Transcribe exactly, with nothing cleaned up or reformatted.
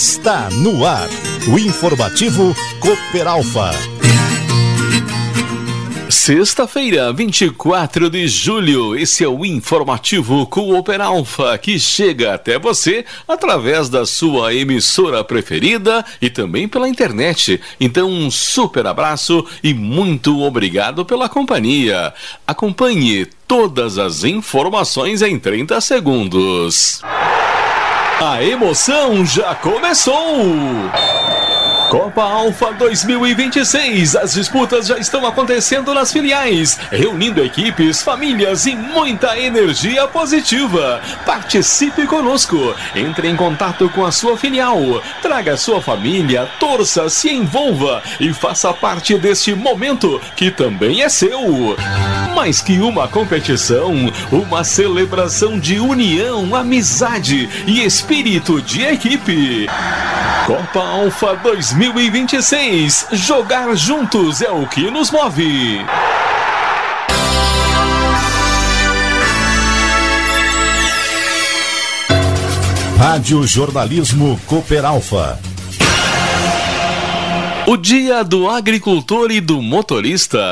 Está no ar o informativo Cooper Alfa. Sexta-feira, vinte e quatro de julho, esse é o informativo Cooper Alfa, que chega até você através da sua emissora preferida e também pela internet. Então, um super abraço e muito obrigado pela companhia. Acompanhe todas as informações em trinta segundos. A emoção já começou! Copa Alfa dois mil e vinte e seis, as disputas já estão acontecendo nas filiais, reunindo equipes, famílias e muita energia positiva. Participe conosco, entre em contato com a sua filial, traga sua família, torça, se envolva e faça parte deste momento que também é seu. Mais que uma competição, uma celebração de união, amizade e espírito de equipe. Copa Alfa dois mil e vinte e seis, jogar juntos é o que nos move. Rádio Jornalismo Cooper Alfa. O Dia do Agricultor e do Motorista